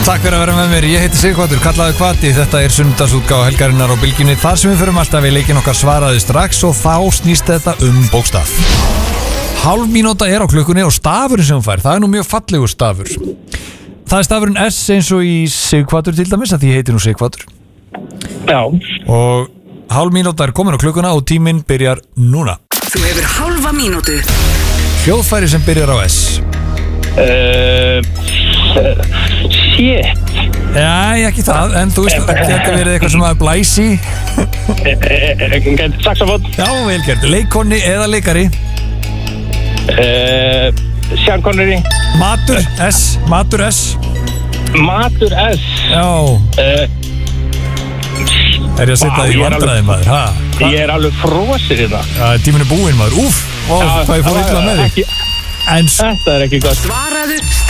Takk fyrir að vera með mér, ég heiti Sighvatur, kallaði Hvati. Þetta er sunnudagsútgáfa helgarinnar á Bylgjunni, þar sem við förum alltaf í leikinn okkar svaraði strax og þá snýst þetta bókstaf. Hálf mínúta er á klukkunni og stafurinn sem hún fær, það er nú mjög fallegur stafur. Það er stafurinn S eins og í Sighvatur til dæmis, að því ég heiti nú Sighvatur. Já. Og hálf mínúta er komin á klukkuna og tíminn byrjar núna. Þú hefur hálfa mínútu. Hljóðfæri sem byrjar á S. Shit. Já, ekki það, en þú veist, þetta verið eitthvað sem að blæsi. Saxofón. Já, vel gert. Leikkonni eða leikari. Sean Connery. Matur S. Matur S. Já. Er ég að setja það í vandræði, maður, ha? Ég er alveg frosið í það. Já, tíminn er búinn, maður. Úff, hvað ég fór illa með þig. Þetta er ekki gott. Svaraðu